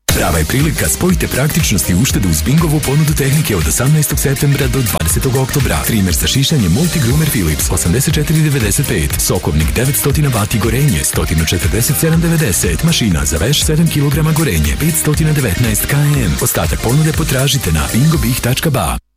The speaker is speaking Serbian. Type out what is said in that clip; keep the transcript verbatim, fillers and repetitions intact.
Prava je prilika, spojite praktičnost i uštedu uz Bingovu ponudu tehnike od osamnaestog septembra do dvadesetog oktobra. Trimer za šišanje Multigroomer Philips osamdeset četiri devedeset pet, sokovnik devetsto vati gorenje sto četrdeset sedam devedeset, mašina za veš sedam kilograma gorenje petsto devetnaest kilograma. Ostatak ponude potražite na bingobih tačka ba.